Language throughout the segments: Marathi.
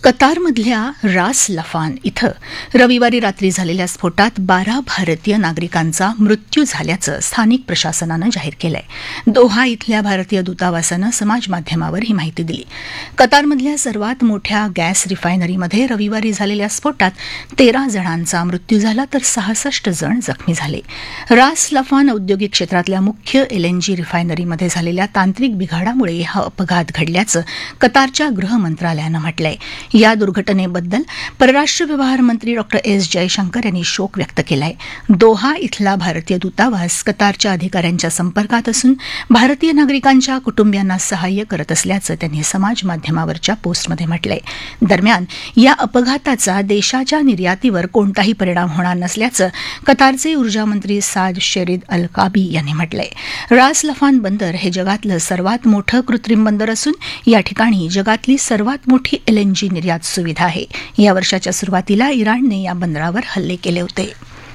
कतारमधल्या रास लफान इथं रविवारी रात्री झालेल्या स्फोटात 12 भारतीय नागरिकांचा मृत्यू झाल्याचं स्थानिक प्रशासनानं जाहीर केलंय. दोहा इथल्या भारतीय दूतावासानं समाजमाध्यमावर ही माहिती दिली. कतारमधल्या सर्वात मोठ्या गॅस रिफायनरीमध्ये रविवारी झालेल्या स्फोटात 13 जणांचा मृत्यू झाला तर 66 जण जखमी झाले. रास लफान औद्योगिक क्षेत्रातल्या मुख्य LNG रिफायनरीमध्ये झालेल्या तांत्रिक बिघाडामुळे हा अपघात घडल्याचं कतारच्या गृह मंत्रालयानं म्हटलंय. या दुर्घटनेबद्दल परराष्ट्र व्यवहार मंत्री डॉ. एस जयशंकर यांनी शोक व्यक्त केलाय. दोहा इथला भारतीय दूतावास कतारच्या अधिकाऱ्यांच्या संपर्कात असून भारतीय नागरिकांच्या कुटुंबियांना सहाय्य करत असल्याचं त्यांनी समाज माध्यमावरच्या पोस्टमध्ये म्हटलंय. दरम्यान या अपघाताचा देशाच्या निर्यातीवर कोणताही परिणाम होणार नसल्याचं कतारचे ऊर्जामंत्री साद शेरीद अल काबी यांनी म्हटलंय. रास लफान बंदर हे जगातलं सर्वात मोठं कृत्रिम बंदर असून या ठिकाणी जगातली सर्वात मोठी LNG निर्यात सुविधा आहे. या वर्षाच्या सुरुवातीला इराणने या बंदरावर हल्ले केले होते.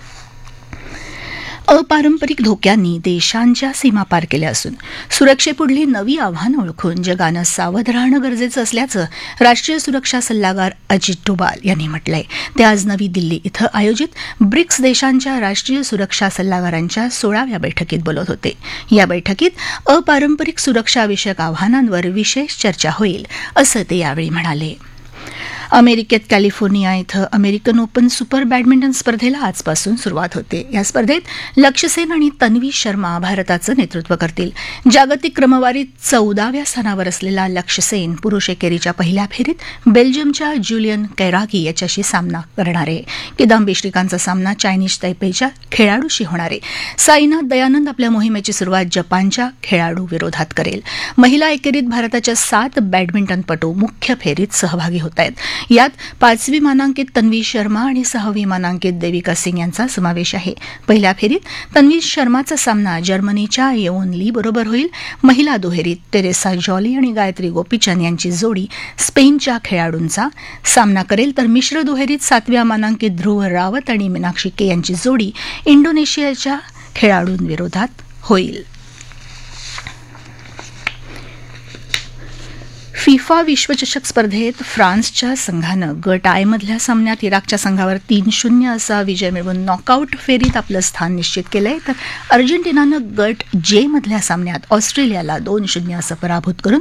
अपारंपरिक धोक्यांनी देशांच्या सीमा पार केल्या असून सुरक्षेपुढली नवी आव्हानं ओळखून जगानं सावध राहणं गरजेचं असल्याचं राष्ट्रीय सुरक्षा सल्लागार अजित डोभाल यांनी म्हटलंय. ते आज नवी दिल्ली इथं आयोजित ब्रिक्स देशांच्या राष्ट्रीय सुरक्षा सल्लागारांच्या 16व्या बैठकीत बोलत होते. या बैठकीत अपारंपरिक सुरक्षाविषयक आव्हानांवर विशेष चर्चा होईल असं ते यावेळी म्हणाले. अमेरिकेत कॅलिफोर्निया इथं अमेरिकन ओपन सुपर बॅडमिंटन स्पर्धेला आजपासून सुरुवात होते. या स्पर्धेत लक्ष्य सेन आणि तन्वी शर्मा भारताचं नेतृत्व करतील. जागतिक क्रमवारीत 14व्या स्थानावर असलेला लक्ष्य सेन पुरुष एकेरीच्या पहिल्या फेरीत बेल्जियमच्या ज्युलियन कैरागी याच्याशी सामना करणार आहे. किदांबी श्रीकांतचा सामना चायनीज तैपेईच्या खेळाडूशी होणार आहे. साईनाथ दयानंद आपल्या मोहिमेची सुरुवात जपानच्या खेळाडू विरोधात करेल. महिला एकेरीत भारताच्या 7 बॅडमिंटनपटू मुख्य फेरीत सहभागी होत आहेत. यात 5वी मानांकित तन्वी शर्मा आणि 6वी मानांकित देविका सिंग यांचा समावेश आहे. पहिल्या फेरीत तन्वी शर्माचा सामना जर्मनीच्या येओन ली बरोबर होईल. महिला दुहेरीत टेरेसा जॉली आणि गायत्री गोपीचंद यांची जोडी स्पेनच्या खेळाडूंचा सामना करेल तर मिश्र दुहेरीत 7व्या मानांकित ध्रुव रावत आणि मीनाक्षी के यांची जोडी इंडोनेशियाच्या खेळाडूंविरोधात होईल. फिफा विश्वचषक स्पर्धेत फ्रान्सच्या संघानं गट आय मधल्या सामन्यात इराकच्या संघावर 3-0 असा विजय मिळवून नॉकआउट फेरीत आपलं स्थान निश्चित केलंय तर अर्जेंटिनानं गट जे मधल्या सामन्यात ऑस्ट्रेलियाला 2-0 असं पराभूत करून